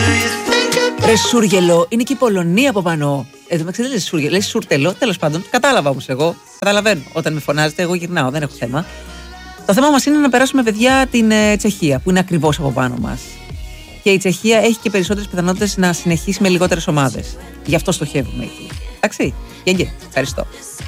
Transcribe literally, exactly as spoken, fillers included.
Ρε Σούργελο, είναι και η Πολωνία από πάνω. Εδώ με ξέρετε, λέει Σούργελο, λέει Σούρτελο, τέλος πάντων. Κατάλαβα όμως εγώ. Καταλαβαίνω. Όταν με φωνάζετε, εγώ γυρνάω, δεν έχω θέμα. Το θέμα μας είναι να περάσουμε, παιδιά, την ε, Τσεχία, που είναι ακριβώς από πάνω μας. Και η Τσεχία έχει και περισσότερες πιθανότητες να συνεχίσει με λιγότερες ομάδες. Γι' αυτό στοχεύουμε εκεί. Εντάξει. Γεια, ευχαριστώ.